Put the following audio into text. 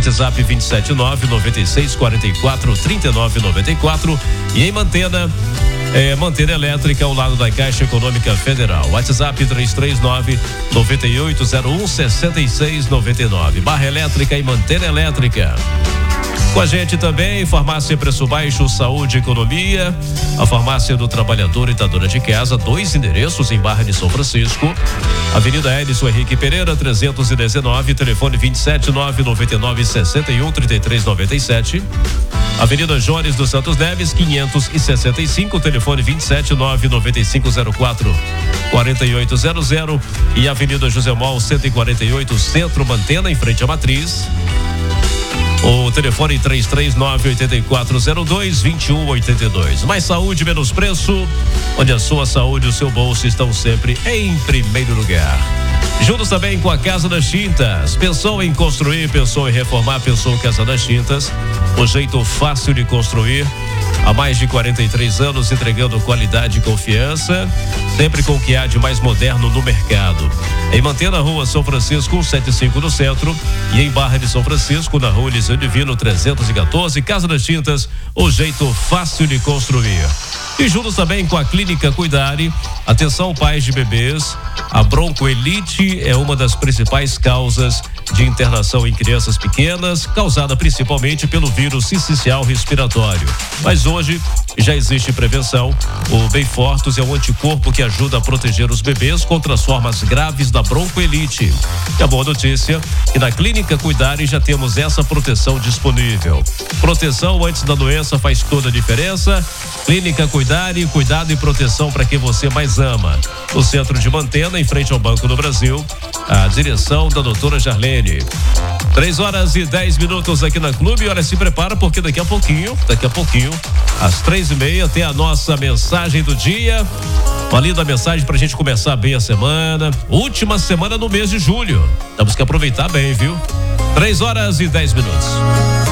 WhatsApp 279-9644-3994. E em Mantena, Mantena Elétrica, ao lado da Caixa Econômica Federal. WhatsApp 339-9801-6699. Barra Elétrica e Mantena Elétrica. Com a gente também, Farmácia Preço Baixo, Saúde e Economia, a Farmácia do Trabalhador e da Dona de Casa, 2 endereços em Barra de São Francisco, Avenida Edson Henrique Pereira, 319, telefone 27999613397, Avenida Jones dos Santos Neves, 565, telefone 27995044800 e Avenida José Mol, 148, Centro Mantena, em frente à Matriz. O telefone 339-8402-2182. Mais saúde, menos preço, onde a sua saúde e o seu bolso estão sempre em primeiro lugar. Juntos também com a Casa das Tintas. Pensou em construir, pensou em reformar, pensou em Casa das Tintas. O jeito fácil de construir. Há mais de 43 anos entregando qualidade e confiança, sempre com o que há de mais moderno no mercado. Em Mantena, Rua São Francisco 175 no centro, e em Barra de São Francisco, na Rua Eliseu Divino 314, Casa das Tintas, o jeito fácil de construir. E juntos também com a Clínica Cuidare. Atenção, pais de bebês, a broncoelite é uma das principais causas de internação em crianças pequenas, causada principalmente pelo vírus sincicial respiratório. Mas hoje já existe prevenção. O Beyfortus é um anticorpo que ajuda a proteger os bebês contra as formas graves da broncoelite. E a boa notícia é que na Clínica Cuidare já temos essa proteção disponível. Proteção antes da doença faz toda a diferença. Clínica Cuidare, cuidado e proteção para quem você mais ama. No centro de Mantena, em frente ao Banco do Brasil, a direção da doutora Jarlene. 3h10 aqui na Clube. Olha, se prepara porque daqui a pouquinho, às 3h30, tem a nossa mensagem do dia. Valendo a mensagem pra gente começar bem a semana. Última semana no mês de julho. Temos que aproveitar bem, viu? 3h10.